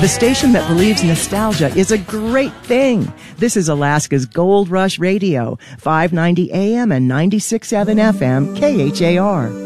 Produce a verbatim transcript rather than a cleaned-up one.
The station that believes nostalgia is a great thing. This is Alaska's Gold Rush Radio, five ninety A M and ninety-six point seven F M, K H A R.